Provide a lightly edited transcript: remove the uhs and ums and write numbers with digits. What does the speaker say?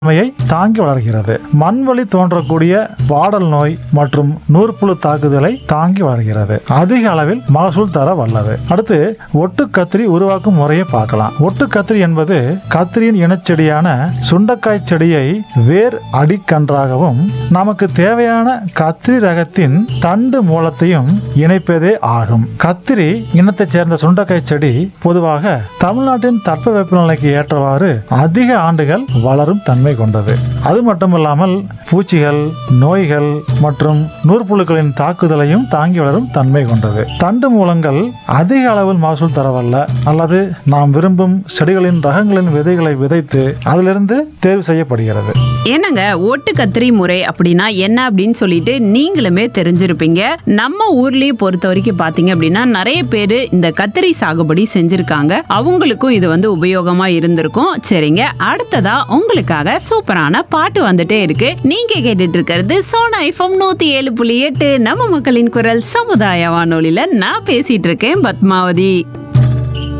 மையை தாங்கி வளர்கிறது. மண்வழி தோன்றக்கூடிய வாடல் நோய் மற்றும் நூற்புழு தாக்குதலை தாங்கி வளர்கிறது. அதிக அளவில் மகசூல் தர வல்லது. அடுத்து ஒட்டு கத்திரி உருவாக்கும் முறையை பார்க்கலாம். ஒட்டு கத்திரி என்பது கத்திரியின் இனச்செடியான சுண்டைக்காய் செடியை வேர் அடிக்கன்றாகவும் நமக்கு தேவையான கத்திரி ரகத்தின் தண்டு மூலத்தையும் இணைப்பதே ஆகும். கத்திரி இனத்தைச் சேர்ந்த சுண்டைக்காய் செடி பொதுவாக தமிழ்நாட்டின் தட்பவெப்பநிலைக்கு ஏற்றவாறு அதிக ஆண்டுகள் வளரும் தன்மை கொண்டது. அது மட்டுமில்லாமல் பூச்சிகள், நோய்கள் மற்றும் நூற்புழுக்களின் தாக்குதலையும் தாங்கி வளரும் தன்மை கொண்டது. தண்டு மூலங்கள் அதிக அளவில் மகசூல் தரவல்ல அல்லது நாம் விரும்பும் செடிகளின் ரகங்களின் விதைகளை விதைத்து அதிலிருந்து தேர்வு செய்யப்படுகிறது. என்னங்க ஒட்டு கத்திரி முறை அப்படின்னா என்ன அப்படின்னு சொல்லிட்டு நீங்களுமே தெரிஞ்சிருப்பீங்க. நம்ம ஊர்லயே பொறுத்த வரைக்கும் பாத்தீங்க அப்படின்னா நிறைய பேரு இந்த கத்திரி சாகுபடி செஞ்சிருக்காங்க. அவங்களுக்கும் இது உபயோகமா இருந்திருக்கும். சரிங்க, அடுத்ததா உங்களுக்காக சூப்பரான பாட்டு வந்துட்டே இருக்கு. நீங்க கேட்டுட்டு இருக்கிறது சோனா எஃப்எம் 107.8 நம்ம மக்களின் குரல் சமுதாய வானொலியில நான் பேசிட்டு இருக்கேன் பத்மாவதி.